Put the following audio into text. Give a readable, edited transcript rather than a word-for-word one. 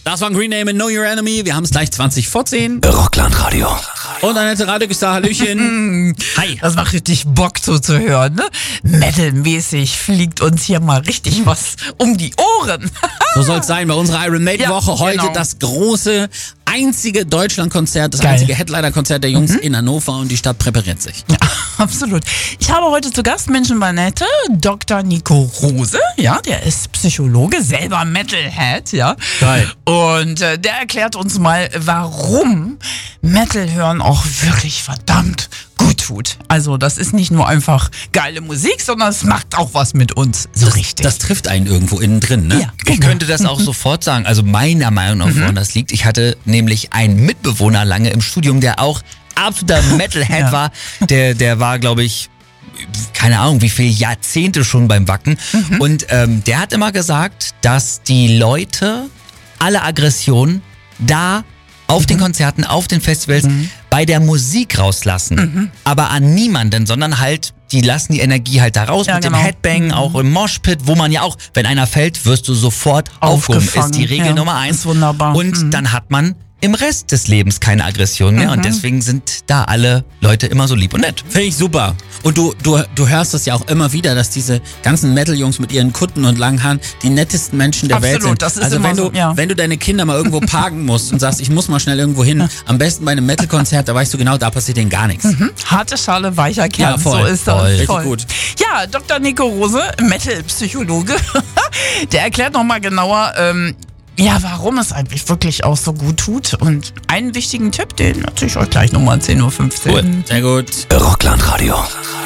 Das war Green Day mit Know Your Enemy. Wir haben es gleich 20 vor 10. Rockland-Radio. Und Annette Radegüster, Hallöchen. Hi. Das macht richtig Bock zuzuhören, ne? Metal-mäßig fliegt uns hier mal richtig was um die Ohren. So soll es sein bei unserer Iron Maiden-Woche. Ja, Heute genau. das große, einzige Deutschland-Konzert, das Geil. einzige Headliner-Konzert der Jungs in Hannover und die Stadt präpariert sich. Ja, absolut. Ich habe heute zu Gast Menschen bei Nette, Dr. Nico Rose, ja, der ist Psychologe, selber Metalhead, ja. Geil. Und der erklärt uns mal, warum Metal hören auch wirklich verdammt gut tut. Also das ist nicht nur einfach geile Musik, sondern es macht auch was mit uns, so richtig. Das trifft einen irgendwo innen drin, ne? Ja, Ich könnte das auch sofort sagen, also meiner Meinung nach, woran das liegt. Ich hatte nämlich einen Mitbewohner lange im Studium, der auch absoluter Metalhead Ja. war. Der war, glaube ich, keine Ahnung, wie viele Jahrzehnte schon beim Wacken. Und der hat immer gesagt, dass die Leute alle Aggressionen da auf den Konzerten, auf den Festivals, bei der Musik rauslassen. Aber an niemanden, sondern halt, die lassen die Energie halt da raus Ja, mit genau. dem Headbang, auch im Moshpit, wo man ja auch, wenn einer fällt, wirst du sofort aufgehoben. Ist die Regel ja, Nummer 1. ist wunderbar. Und dann hat man im Rest des Lebens keine Aggression mehr. Und deswegen sind da alle Leute immer so lieb und nett. Finde ich super. Und du hörst das ja auch immer wieder, dass diese ganzen Metal-Jungs mit ihren Kutten und langen Haaren die nettesten Menschen der Welt Absolut, sind. das ist also immer wenn du, so, ja. wenn du deine Kinder mal irgendwo parken musst und sagst, ich muss mal schnell irgendwo hin, am besten bei einem Metal-Konzert, da weißt du genau, da passiert denen gar nichts. Harte Schale, weicher Kern, Ja, voll, so ist das. voll. Richtig gut. Ja, Dr. Nico Rose, Metal-Psychologe, der erklärt nochmal genauer, ja, warum es eigentlich wirklich auch so gut tut. Und einen wichtigen Tipp, den erzähle ich euch gleich nochmal 10:15 Uhr. Cool. Sehr gut. Rockland-Radio.